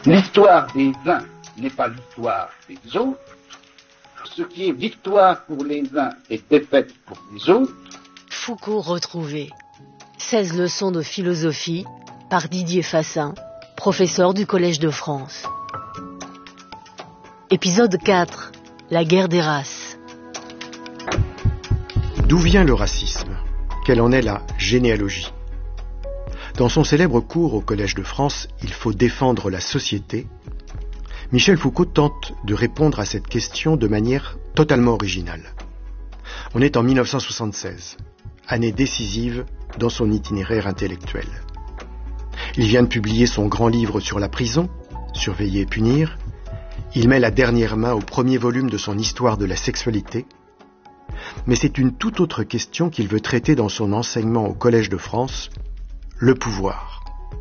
L'histoire des uns n'est pas l'histoire des autres. Ce qui est victoire pour les uns est défaite pour les autres. Foucault retrouvé. 16 leçons de philosophie par Didier Fassin, professeur du Collège de France. Épisode 4. La guerre des races. D'où vient le racisme? Quelle en est la généalogie? Dans son célèbre cours au Collège de France, Il faut défendre la société, Michel Foucault tente de répondre à cette question de manière totalement originale. On est en 1976, année décisive dans son itinéraire intellectuel. Il vient de publier son grand livre sur la prison, Surveiller et punir. Il met la dernière main au premier volume de son Histoire de la sexualité. Mais c'est une toute autre question qu'il veut traiter dans son enseignement au Collège de France, le pouvoir.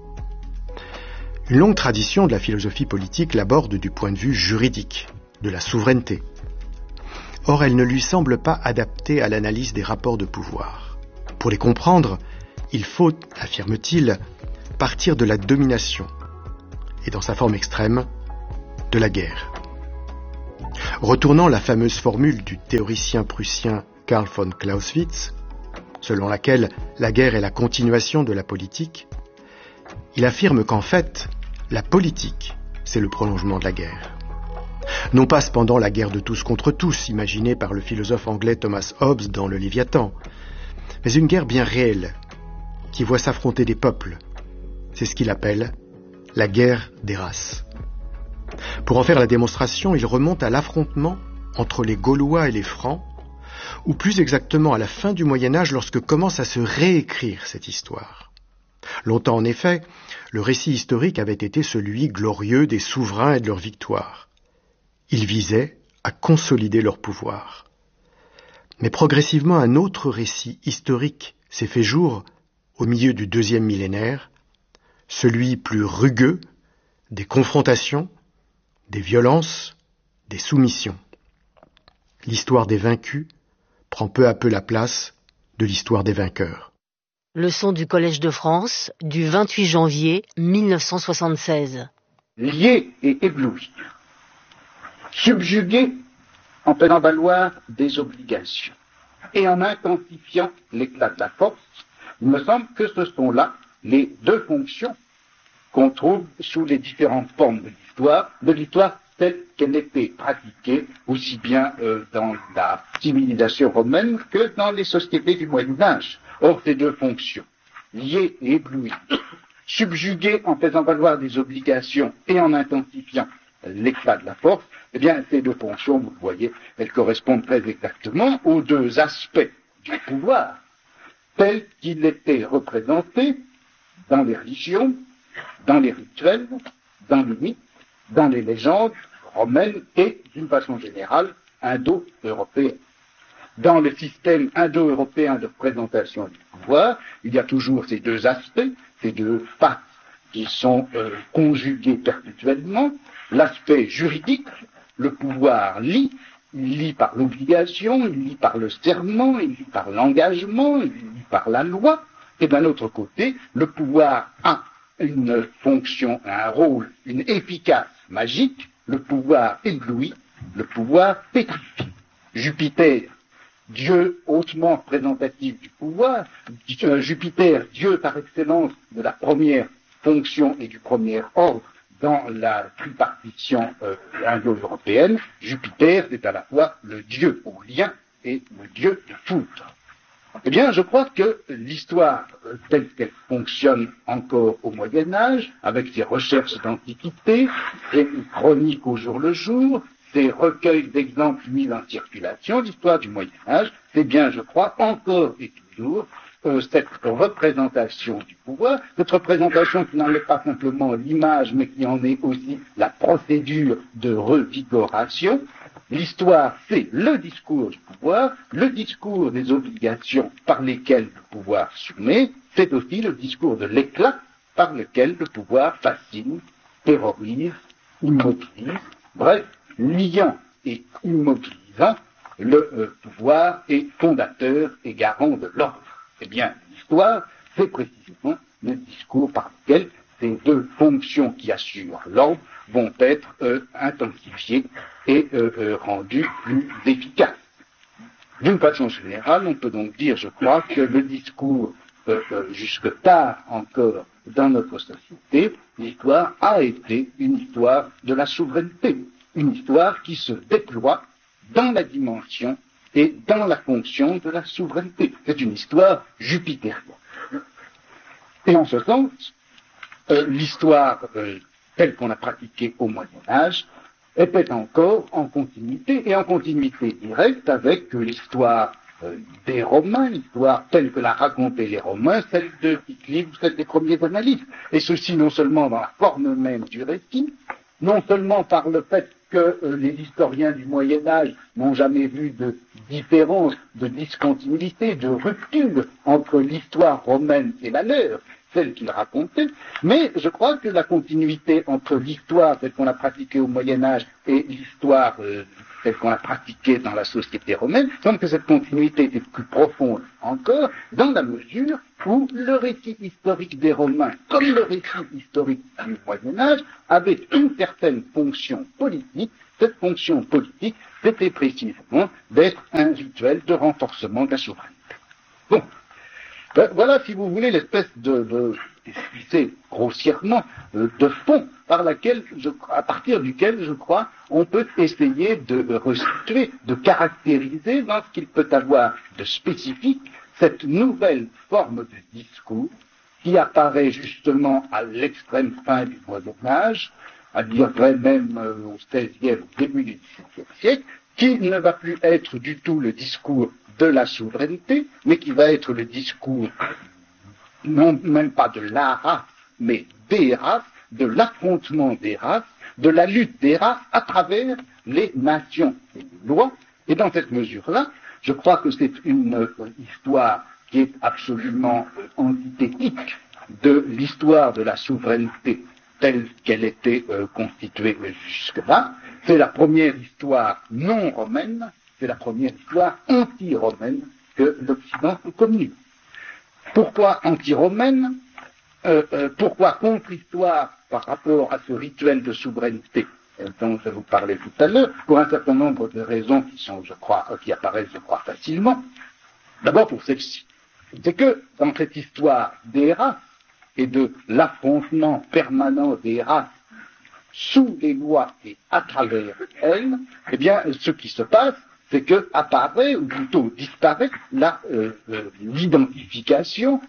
Une longue tradition de la philosophie politique l'aborde du point de vue juridique, de la souveraineté. Or, elle ne lui semble pas adaptée à l'analyse des rapports de pouvoir. Pour les comprendre, il faut, affirme-t-il, partir de la domination, et dans sa forme extrême, de la guerre. Retournant la fameuse formule du théoricien prussien Karl von Clausewitz, selon laquelle la guerre est la continuation de la politique, il affirme qu'en fait, la politique, c'est le prolongement de la guerre. Non pas cependant la guerre de tous contre tous, imaginée par le philosophe anglais Thomas Hobbes dans le Léviathan, mais une guerre bien réelle, qui voit s'affronter des peuples. C'est ce qu'il appelle la guerre des races. Pour en faire la démonstration, il remonte à l'affrontement entre les Gaulois et les Francs, ou plus exactement à la fin du Moyen-Âge lorsque commence à se réécrire cette histoire. Longtemps en effet, le récit historique avait été celui glorieux des souverains et de leur victoire. Il visait à consolider leur pouvoir. Mais progressivement, un autre récit historique s'est fait jour au milieu du deuxième millénaire, celui plus rugueux des confrontations, des violences, des soumissions. L'histoire des vaincus prend peu à peu la place de l'histoire des vainqueurs. Leçon du Collège de France du 28 janvier 1976. Lié et ébloui. Subjugué en faisant valoir des obligations et en intensifiant l'éclat de la force, il me semble que ce sont là les deux fonctions qu'on trouve sous les différentes formes de l'histoire telle qu'elle était pratiquée aussi bien dans la civilisation romaine que dans les sociétés du Moyen-Âge. Or, ces deux fonctions, liées et éblouies, subjuguées en faisant valoir des obligations et en intensifiant l'éclat de la force, eh bien, ces deux fonctions, vous le voyez, elles correspondent très exactement aux deux aspects du pouvoir, tels qu'il était représenté dans les religions, dans les rituels, dans les mythes, dans les légendes romaines et, d'une façon générale, indo-européennes. Dans le système indo-européen de représentation du pouvoir, il y a toujours ces deux aspects, ces deux faces qui sont conjuguées perpétuellement. L'aspect juridique, le pouvoir lie, il lie par l'obligation, il lie par le serment, il lie par l'engagement, il lie par la loi. Et d'un autre côté, le pouvoir a une fonction, un rôle, une efficace magique, le pouvoir éblouit, le pouvoir pétrifie. Jupiter, Dieu hautement représentatif du pouvoir, Jupiter, Dieu par excellence de la première fonction et du premier ordre dans la tripartition indo-européenne, Jupiter est à la fois le dieu au lien et le dieu de foudre. Eh bien, je crois que l'histoire telle qu'elle fonctionne encore au Moyen-Âge, avec ses recherches d'antiquité, ses chroniques au jour le jour, ces recueils d'exemples mis en circulation, l'histoire du Moyen-Âge, c'est bien, je crois, encore et toujours, cette représentation du pouvoir, cette représentation qui n'en est pas simplement l'image, mais qui en est aussi la procédure de revigoration. L'histoire, c'est le discours du pouvoir, le discours des obligations par lesquelles le pouvoir soumet, c'est aussi le discours de l'éclat par lequel le pouvoir fascine, terrorise, immobilise, bref, liant et immobilisant, le pouvoir est fondateur et garant de l'ordre. Eh bien, l'histoire, c'est précisément le discours par lequel ces deux fonctions qui assurent l'ordre vont être intensifiées et rendues plus efficaces. D'une façon générale, on peut donc dire, je crois, que le discours, jusque tard encore dans notre société, l'histoire a été une histoire de la souveraineté, une histoire qui se déploie dans la dimension et dans la fonction de la souveraineté. C'est une histoire jupitérienne. Et en ce sens, l'histoire telle qu'on a pratiquée au Moyen-Âge était encore en continuité, et en continuité directe avec l'histoire des Romains, l'histoire telle que l'a racontée les Romains, celle de Tite-Live, celle des premiers analystes. Et ceci non seulement dans la forme même du récit, non seulement par le fait que les historiens du Moyen-Âge n'ont jamais vu de différence, de discontinuité, de rupture entre l'histoire romaine et la leur, celle qu'ils racontaient, mais je crois que la continuité entre l'histoire telle qu'on a pratiquée au Moyen-Âge et l'histoire telle qu'on a pratiquée dans la société romaine, semble que cette continuité était plus profonde encore, dans la mesure où le récit historique des Romains, comme le récit historique du Moyen-Âge, avait une certaine fonction politique. Cette fonction politique, c'était précisément d'être un rituel de renforcement de la souveraineté. Bon. Voilà, si vous voulez, l'espèce d'esquissé grossièrement de fond par laquelle, à partir duquel, je crois, on peut essayer de restituer, de caractériser dans ce qu'il peut avoir de spécifique cette nouvelle forme de discours qui apparaît justement à l'extrême fin du Moyen-Âge, à dire vrai même au XVIe, au début du XVIIe siècle, qui ne va plus être du tout le discours de la souveraineté, mais qui va être le discours, non même pas de la race, mais des races, de l'affrontement des races, de la lutte des races à travers les nations et les lois. Et dans cette mesure-là, je crois que c'est une histoire qui est absolument antithétique de l'histoire de la souveraineté telle qu'elle était constituée jusque-là. C'est la première histoire non romaine, c'est la première histoire anti-romaine que l'Occident ait connue. Pourquoi anti-romaine? Pourquoi contre-histoire par rapport à ce rituel de souveraineté dont je vous parlais tout à l'heure? Pour un certain nombre de raisons qui sont, je crois, qui apparaissent, je crois, facilement. D'abord pour celle-ci. C'est que dans cette histoire des races et de l'affrontement permanent des races sous les lois et à travers elles, eh bien, ce qui se passe, c'est que apparaît, ou plutôt disparaît, l'identification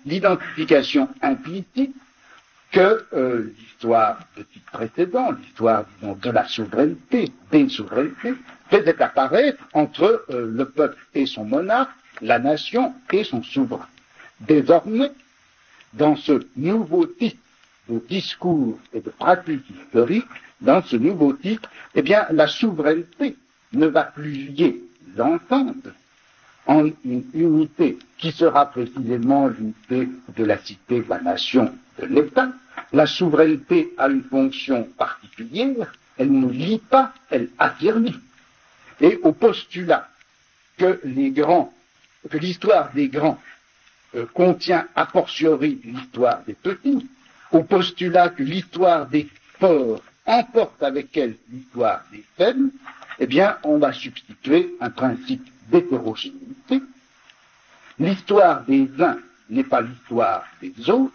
implicite que l'histoire de type précédent, l'histoire, disons, de la souveraineté, des souverainetés, faisait apparaître entre le peuple et son monarque, la nation et son souverain. Désormais, dans ce nouveau type de discours et de pratique historique, dans ce nouveau type, eh bien, la souveraineté ne va plus lier l'ensemble en une unité qui sera précisément l'unité de la cité, de la nation, de l'État. La souveraineté a une fonction particulière, elle ne lie pas, elle affirme. Et au postulat que l'histoire des grands contient a fortiori l'histoire des petits, au postulat que l'histoire des forts emporte avec elle l'histoire des faibles, eh bien, on va substituer un principe d'hétérogénéité. L'histoire des uns n'est pas l'histoire des autres.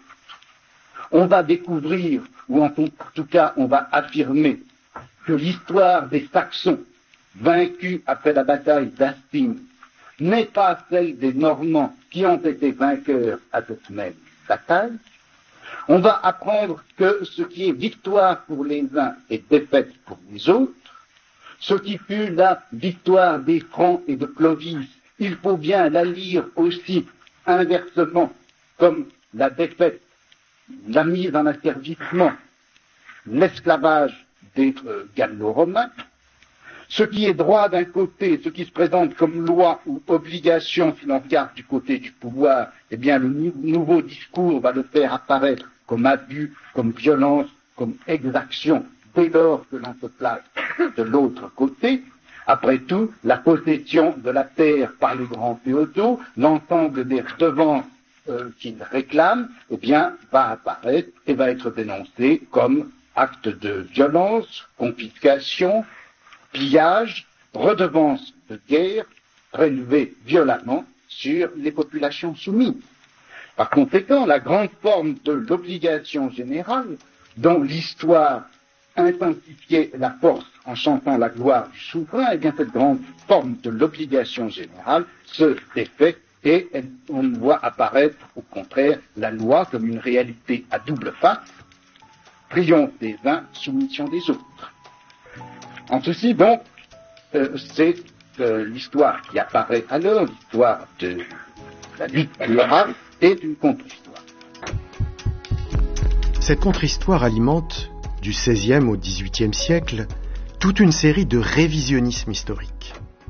On va découvrir, ou en tout cas, on va affirmer que l'histoire des Saxons, vaincus après la bataille d'Hastings, n'est pas celle des Normands qui ont été vainqueurs à cette même bataille. On va apprendre que ce qui est victoire pour les uns est défaite pour les autres. Ce qui fut la victoire des Francs et de Clovis, il faut bien la lire aussi inversement, comme la défaite, la mise en asservissement, l'esclavage des Gallo-Romains. Ce qui est droit d'un côté, ce qui se présente comme loi ou obligation si l'on regarde du côté du pouvoir, eh bien le nouveau discours va le faire apparaître comme abus, comme violence, comme exaction, dès lors que l'on se place de l'autre côté. Après tout, la possession de la terre par les grands féodaux, l'ensemble des redevances qu'il réclame, eh bien, va apparaître et va être dénoncé comme acte de violence, confiscation, pillage, redevance de guerre prélevée violemment sur les populations soumises. Par conséquent, la grande forme de l'obligation générale, dont l'histoire intensifiait la force en chantant la gloire du souverain, eh bien cette grande forme de l'obligation générale se défait et on voit apparaître au contraire la loi comme une réalité à double face, triomphe des uns, soumission des autres. En ceci donc, c'est l'histoire qui apparaît alors, l'histoire de la lutte des races, est une contre-histoire. Cette contre-histoire alimente, du XVIe au XVIIIe siècle, toute une série de révisionnismes historiques.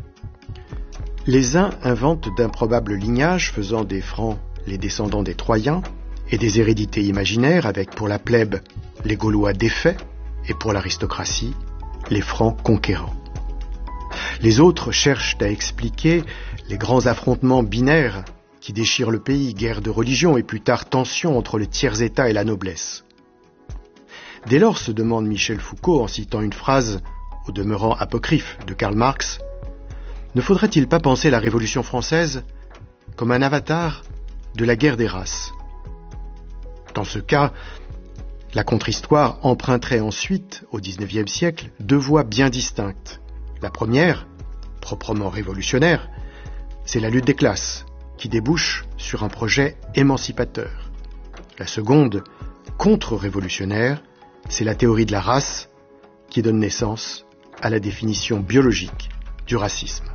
Les uns inventent d'improbables lignages faisant des Francs les descendants des Troyens et des hérédités imaginaires avec pour la plèbe les Gaulois défaits et pour l'aristocratie les Francs conquérants. Les autres cherchent à expliquer les grands affrontements binaires qui déchirent le pays, guerre de religion et plus tard tensions entre le tiers-état et la noblesse. Dès lors, se demande Michel Foucault en citant une phrase, au demeurant apocryphe, de Karl Marx, ne faudrait-il pas penser la Révolution française comme un avatar de la guerre des races? Dans ce cas, la contre-histoire emprunterait ensuite, au XIXe siècle, deux voies bien distinctes. La première, proprement révolutionnaire, c'est la lutte des classes, qui débouche sur un projet émancipateur. La seconde, contre-révolutionnaire, c'est la théorie de la race, qui donne naissance à la définition biologique du racisme.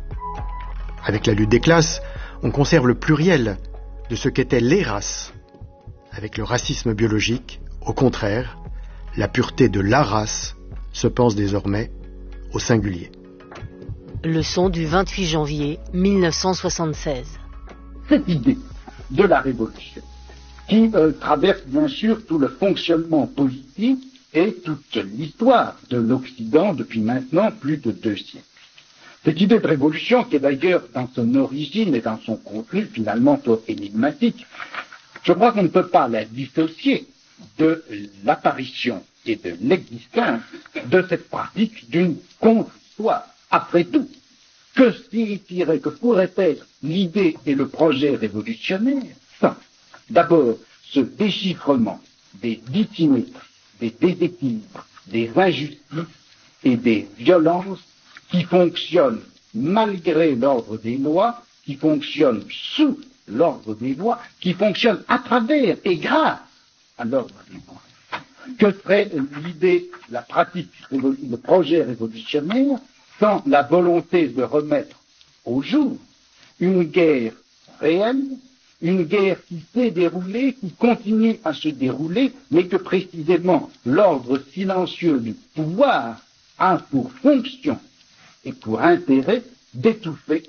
Avec la lutte des classes, on conserve le pluriel de ce qu'étaient les races. Avec le racisme biologique, au contraire, la pureté de la race se pense désormais au singulier. Leçon du 28 janvier 1976. Cette idée de la révolution, qui traverse bien sûr tout le fonctionnement politique et toute l'histoire de l'Occident depuis maintenant plus de 2 siècles. Cette idée de révolution, qui est d'ailleurs dans son origine et dans son contenu finalement trop énigmatique, je crois qu'on ne peut pas la dissocier de l'apparition et de l'existence de cette pratique d'une contre-histoire. Après tout, que signifierait, que pourrait être l'idée et le projet révolutionnaire sans d'abord ce déchiffrement des dissymétries, des déséquilibres, des injustices et des violences qui fonctionnent malgré l'ordre des lois, qui fonctionnent sous l'ordre des lois, qui fonctionnent à travers et grâce à l'ordre des lois. Que serait l'idée, la pratique, le projet révolutionnaire sans la volonté de remettre au jour une guerre réelle, une guerre qui s'est déroulée, qui continue à se dérouler, mais que précisément l'ordre silencieux du pouvoir a pour fonction et pour intérêt d'étouffer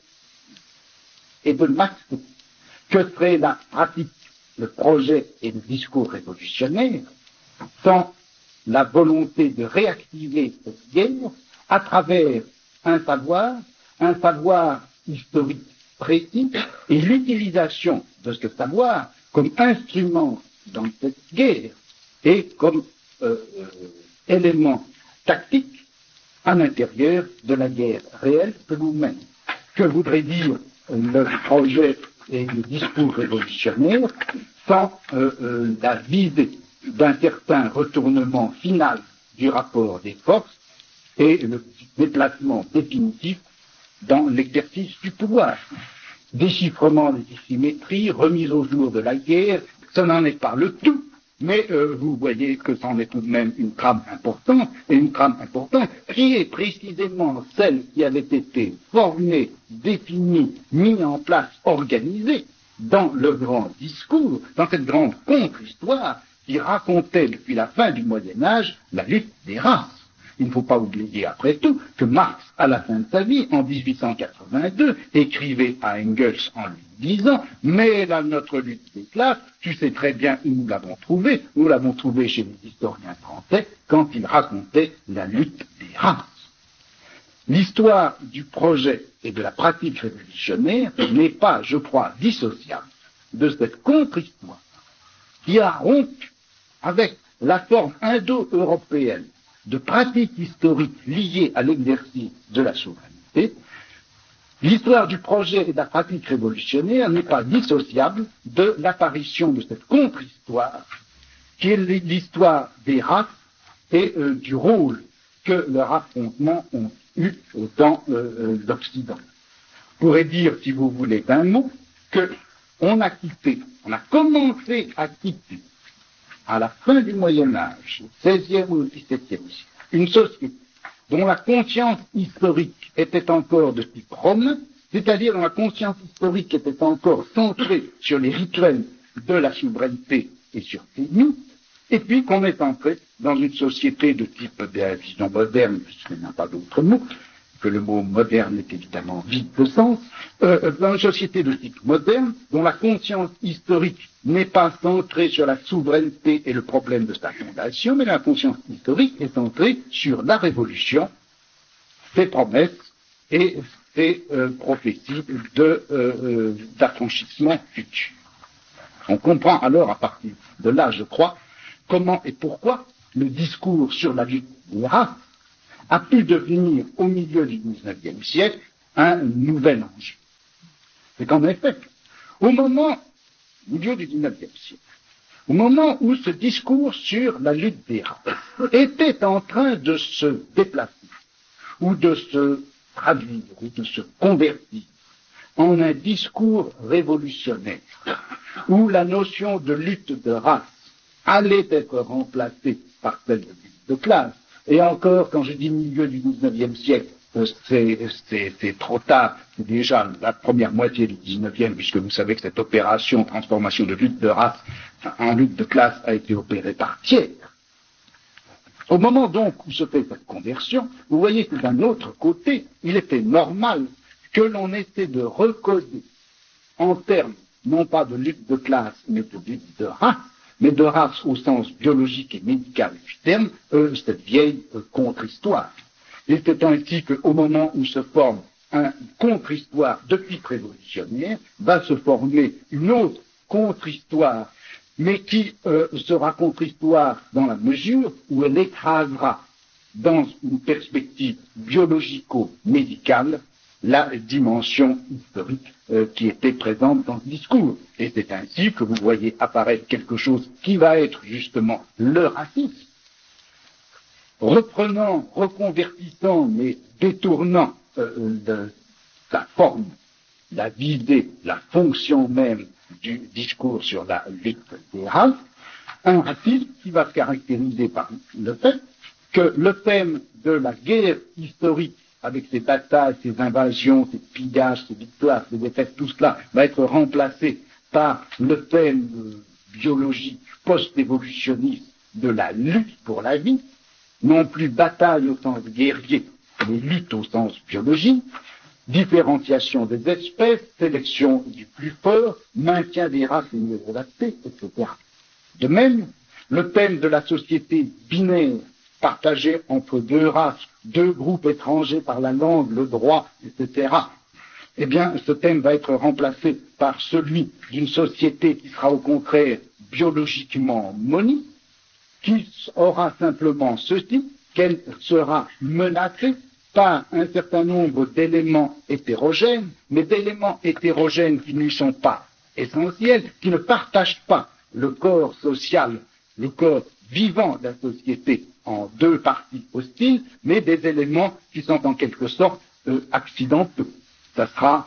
et de masquer. Que serait la pratique, le projet et le discours révolutionnaire sans la volonté de réactiver cette guerre à travers un savoir historique précis et l'utilisation de ce savoir comme instrument dans cette guerre et comme élément tactique à l'intérieur de la guerre réelle que nous menons. Que voudrait dire le projet et le discours révolutionnaire sans la visée d'un certain retournement final du rapport des forces et le déplacement définitif dans l'exercice du pouvoir. Déchiffrement des dissymétries, remise au jour de la guerre, ça n'en est pas le tout, mais vous voyez que c'en est tout de même une trame importante, et une trame importante qui est précisément celle qui avait été formée, définie, mise en place, organisée dans le grand discours, dans cette grande contre-histoire qui racontait depuis la fin du Moyen-Âge la lutte des races. Il ne faut pas oublier, après tout, que Marx, à la fin de sa vie, en 1882, écrivait à Engels en lui disant « Mais notre lutte des classes, tu sais très bien où nous l'avons trouvée chez les historiens français, quand il racontait la lutte des races. » L'histoire du projet et de la pratique révolutionnaire n'est pas, je crois, dissociable de cette contre-histoire qui a rompu avec la forme indo-européenne de pratiques historiques liées à l'exercice de la souveraineté, l'histoire du projet et de la pratique révolutionnaire n'est pas dissociable de l'apparition de cette contre-histoire qui est l'histoire des races et du rôle que leurs affrontements ont eu dans l'Occident. On pourrait dire, si vous voulez, d'un mot, qu'on a commencé à quitter, à la fin du Moyen-Âge, au XVIe ou au XVIIe siècle, une société dont la conscience historique était encore de type romain, c'est-à-dire dont la conscience historique était encore centrée sur les rituels de la souveraineté et sur ses mythes, et puis qu'on est entré dans une société de type, disons, moderne, puisqu'il n'y a pas d'autre mot, que le mot moderne est évidemment vide de sens, dans une société de type moderne, dont la conscience historique n'est pas centrée sur la souveraineté et le problème de sa fondation, mais la conscience historique est centrée sur la révolution, ses promesses et ses prophéties d'affranchissement futur. On comprend alors, à partir de là, je crois, comment et pourquoi le discours sur la lutte des races a pu devenir, au milieu du XIXe siècle, un nouvel enjeu. C'est qu'en effet, au milieu du XIXe siècle, au moment où ce discours sur la lutte des races était en train de se déplacer, ou de se traduire, ou de se convertir en un discours révolutionnaire, où la notion de lutte de race allait être remplacée par celle de lutte de classe. Et encore, quand je dis milieu du XIXe siècle, c'est trop tard, c'est déjà la première moitié du XIXe, puisque vous savez que cette opération, transformation de lutte de race en lutte de classe, a été opérée par Thiers. Au moment donc où se fait cette conversion, vous voyez que d'un autre côté, il était normal que l'on essaie de recoder en termes, non pas de lutte de classe, mais de lutte de race, mais de race au sens biologique et médical du terme, cette vieille contre-histoire. Et c'est ainsi qu'au moment où se forme une contre-histoire de type révolutionnaire, va se former une autre contre-histoire, mais qui sera contre-histoire dans la mesure où elle écrasera, dans une perspective biologico-médicale, la dimension historique qui était présente dans ce discours. Et c'est ainsi que vous voyez apparaître quelque chose qui va être justement le racisme, reprenant, reconvertissant, mais détournant la forme, la visée, la fonction même du discours sur la lutte des races, un racisme qui va se caractériser par le fait que le thème de la guerre historique, avec ses batailles, ses invasions, ses pillages, ses victoires, ses défaites, tout cela va être remplacé par le thème biologique post-évolutionniste de la lutte pour la vie, non plus bataille au sens guerrier, mais lutte au sens biologique, différenciation des espèces, sélection du plus fort, maintien des races les mieux adaptées, etc. De même, le thème de la société binaire, partagée entre deux races, deux groupes étrangers par la langue, le droit, etc. Eh bien, ce thème va être remplacé par celui d'une société qui sera au contraire biologiquement monie, qui aura simplement ceci, qu'elle sera menacée par un certain nombre d'éléments hétérogènes, mais d'éléments hétérogènes qui ne lui sont pas essentiels, qui ne partagent pas le corps social, le corps vivant de la société en deux parties hostiles, mais des éléments qui sont en quelque sorte accidenteux. Ça sera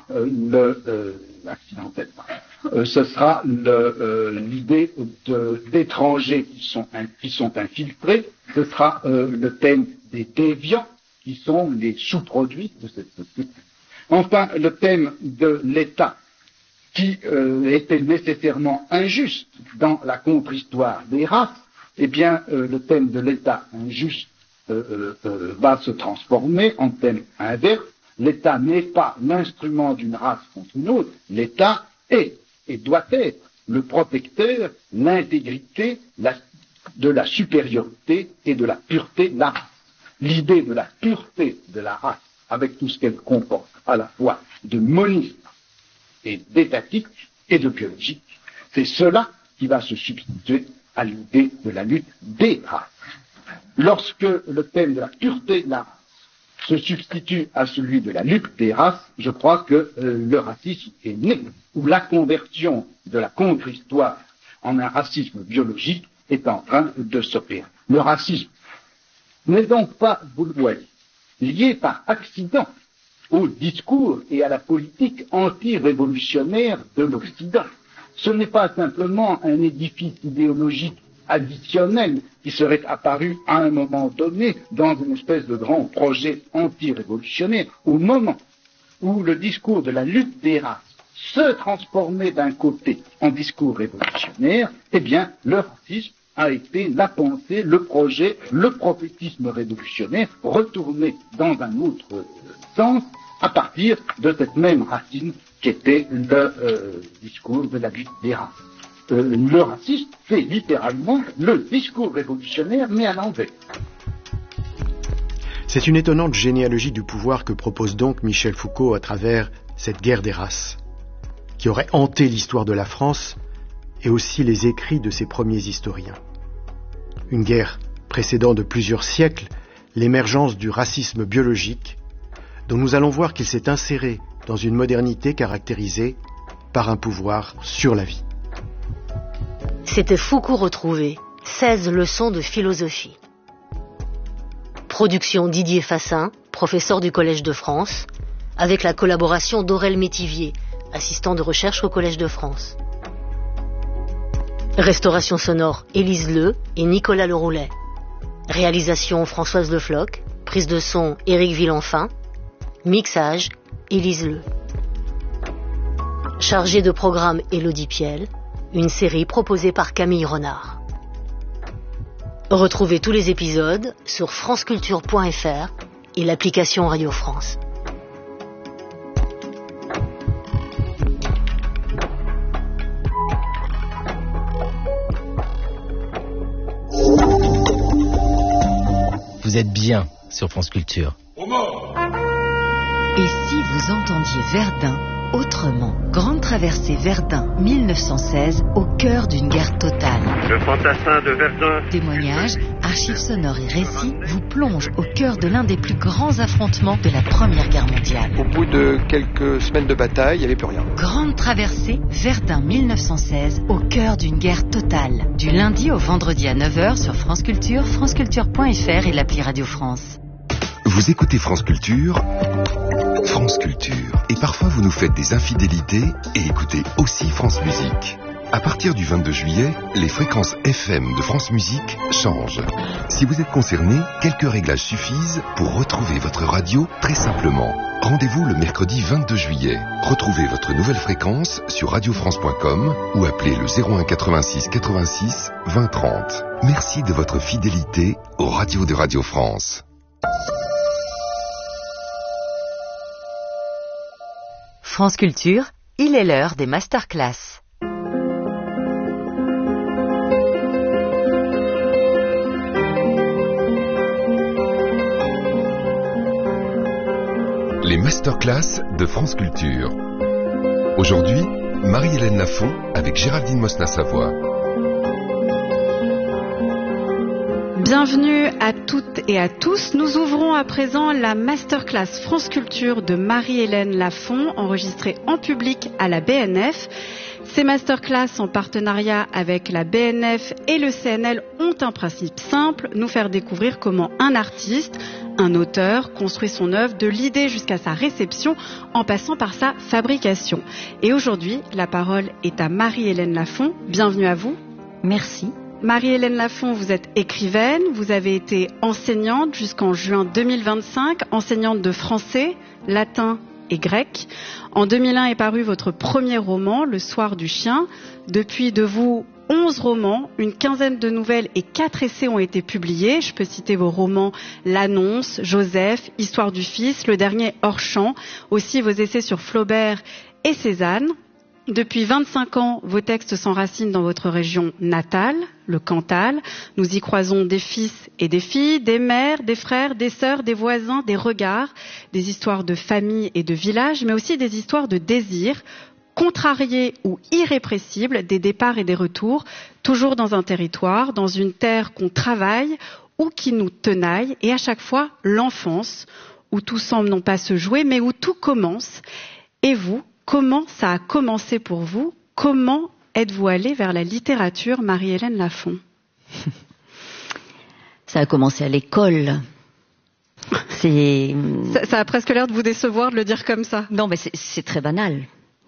ce sera l'idée d'étrangers qui sont infiltrés, ce sera le thème des déviants qui sont les sous-produits de cette société. Enfin, le thème de l'État qui était nécessairement injuste dans la contre-histoire des races, eh bien, le thème de l'État injuste va se transformer en thème inverse. L'État n'est pas l'instrument d'une race contre une autre. L'État est et doit être le protecteur, l'intégrité de la supériorité et de la pureté de la race. L'idée de la pureté de la race, avec tout ce qu'elle comporte à la fois de monisme et d'étatique et de biologique, C'est cela qui va se substituer à l'idée de la lutte des races. Lorsque le thème de la pureté de la race se substitue à celui de la lutte des races, je crois que le racisme est né, ou la conversion de la contre-histoire en un racisme biologique est en train de s'opérer. Le racisme n'est donc pas, vous le voyez, lié par accident au discours et à la politique anti-révolutionnaire de l'Occident. Ce n'est pas simplement un édifice idéologique additionnel qui serait apparu à un moment donné dans une espèce de grand projet anti-révolutionnaire. Au moment où le discours de la lutte des races se transformait d'un côté en discours révolutionnaire, eh bien, le racisme a été la pensée, le projet, le prophétisme révolutionnaire retourné dans un autre sens à partir de cette même racine qu'était le discours de la lutte des races. Le racisme, c'est littéralement le discours révolutionnaire, mais à l'envers. C'est une étonnante généalogie du pouvoir que propose donc Michel Foucault à travers cette guerre des races, qui aurait hanté l'histoire de la France et aussi les écrits de ses premiers historiens. Une guerre précédant de plusieurs siècles l'émergence du racisme biologique, dont nous allons voir qu'il s'est inséré dans une modernité caractérisée par un pouvoir sur la vie. C'était Foucault retrouvé, 16 leçons de philosophie. Production Didier Fassin, professeur du Collège de France, avec la collaboration d'Aurel Métivier, assistant de recherche au Collège de France. Restauration sonore Élise Leu et Nicolas Leroulet. Réalisation Françoise Lefloc, prise de son Éric Villenfin, mixage Élise Leu. Chargée de programme Élodie Piel, une série proposée par Camille Renard. Retrouvez tous les épisodes sur franceculture.fr et l'application Radio France. Vous êtes bien sur France Culture. Et si vous entendiez Verdun autrement? Grande traversée Verdun 1916 au cœur d'une guerre totale. Le fantassin de Verdun. Témoignages, archives sonores et récits vous plongent au cœur de l'un des plus grands affrontements de la Première Guerre mondiale. Au bout de quelques semaines de bataille, il n'y avait plus rien. Grande traversée Verdun 1916 au cœur d'une guerre totale. Du lundi au vendredi à 9h sur France Culture, franceculture.fr et l'appli Radio France. Vous écoutez France Culture, France Culture. Et parfois vous nous faites des infidélités et écoutez aussi France Musique. À partir du 22 juillet, les fréquences FM de France Musique changent. Si vous êtes concerné, quelques réglages suffisent pour retrouver votre radio très simplement. Rendez-vous le mercredi 22 juillet. Retrouvez votre nouvelle fréquence sur radiofrance.com ou appelez le 01 86 86 20 30. Merci de votre fidélité aux radios de Radio France. France Culture, il est l'heure des masterclass. Les masterclass de France Culture. Aujourd'hui, Marie-Hélène Lafont avec Géraldine Mosna-Savoie. Bienvenue à toutes et à tous. Nous ouvrons à présent la masterclass France Culture de Marie-Hélène Lafont, enregistrée en public à la BNF. Ces masterclass en partenariat avec la BNF et le CNL ont un principe simple, nous faire découvrir comment un artiste, un auteur, construit son œuvre de l'idée jusqu'à sa réception en passant par sa fabrication. Et aujourd'hui, la parole est à Marie-Hélène Lafont. Bienvenue à vous. Merci. Marie-Hélène Lafont, vous êtes écrivaine, vous avez été enseignante jusqu'en juin 2025, enseignante de français, latin et grec. En 2001 est paru votre premier roman, Le Soir du Chien. Depuis de vous 11 romans, une quinzaine de nouvelles et 4 essais ont été publiés. Je peux citer vos romans L'Annonce, Joseph, Histoire du Fils, le dernier Hors Champ, aussi vos essais sur Flaubert et Cézanne. Depuis 25 ans, vos textes s'enracinent dans votre région natale, le Cantal. Nous y croisons des fils et des filles, des mères, des frères, des sœurs, des voisins, des regards, des histoires de famille et de village, mais aussi des histoires de désir, contrarié ou irrépressible des départs et des retours, toujours dans un territoire, dans une terre qu'on travaille ou qui nous tenaille, et à chaque fois l'enfance, où tout semble non pas se jouer, mais où tout commence. Et vous, comment ça a commencé pour vous? Comment êtes-vous allée vers la littérature, Marie-Hélène Lafont? Ça a commencé à l'école. Ça a presque l'air de vous décevoir de le dire comme ça. Non, mais c'est très banal.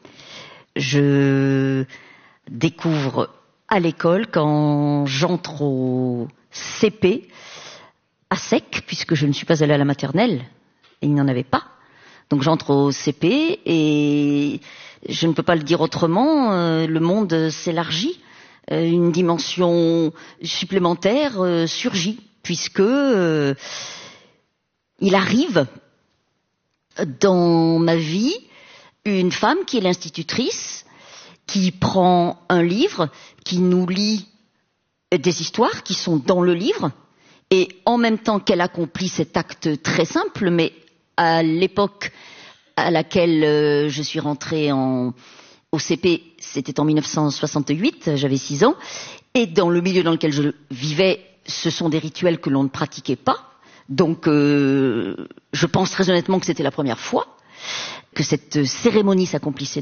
Je découvre à l'école quand j'entre au CP à sec, puisque je ne suis pas allée à la maternelle, et il n'y en avait pas. Donc j'entre au CP et je ne peux pas le dire autrement, le monde s'élargit, une dimension supplémentaire surgit, puisque il arrive dans ma vie une femme qui est l'institutrice, qui prend un livre, qui nous lit des histoires qui sont dans le livre, et en même temps qu'elle accomplit cet acte très simple, mais à l'époque à laquelle je suis rentrée au CP, c'était en 1968, j'avais 6 ans, et dans le milieu dans lequel je vivais, ce sont des rituels que l'on ne pratiquait pas, donc je pense très honnêtement que c'était la première fois que cette cérémonie s'accomplissait